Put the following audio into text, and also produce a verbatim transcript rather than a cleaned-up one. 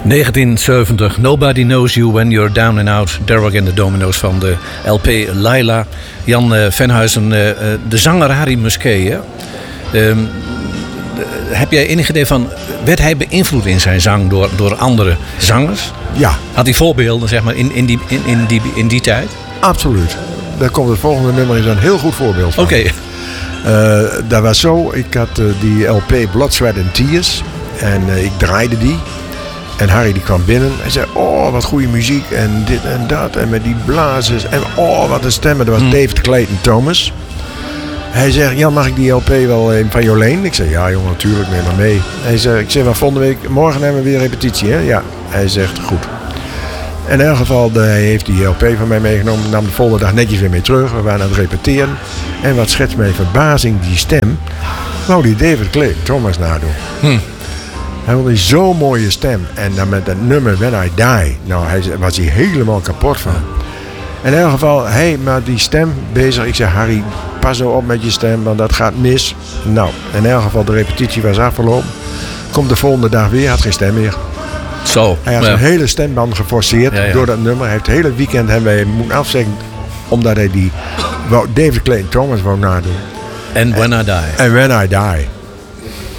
negentien zeventig, Nobody Knows You When You're Down and Out. Derek and the Domino's van de L P Laila. Jan uh, Venhuizen, uh, de zanger Harry Musquet. Hè? Um, heb jij enig idee van, werd hij beïnvloed in zijn zang door, door andere zangers? Ja. Had hij voorbeelden zeg maar, in, in, die, in, in, die, in die tijd? Absoluut. Daar komt het volgende nummer, is een heel goed voorbeeld van. Oké. Okay. Uh, dat was zo, ik had uh, die L P Blood, Sweat and Tears. En uh, ik draaide die. En Harry die kwam binnen en zei, oh wat goede muziek en dit en dat. En met die blazers en oh wat een stemmen. Dat was mm. David Clayton Thomas. Hij zegt, Jan, mag ik die L P wel uh, van Jolene? Ik zei, ja jongen, natuurlijk, neem maar mee. Hij zei, ik zei, maar volgende week, morgen hebben we weer repetitie, hè? Ja. Hij zegt, goed. In elk geval, de, hij heeft die L P van mij meegenomen. Nam de volgende dag netjes weer mee terug. We waren aan het repeteren. En wat schetst mij verbazing, die stem. Wou die David Clayton Thomas nadoen. Hm. Hij had een zo'n mooie stem. En dan met dat nummer When I Die. Nou, hij was hij helemaal kapot van. In elk geval, hij met die stem bezig. Ik zei, Harry, pas nou op met je stem, want dat gaat mis. Nou, in elk geval, de repetitie was afgelopen. Komt de volgende dag weer, had geen stem meer. Zo. Hij had ja. een hele stemband geforceerd ja, ja. door dat nummer. Hij heeft het hele weekend hebben wij moeten afzeggen. Omdat hij die David Clayton Thomas wou nadoen. En When I Die. En When I Die.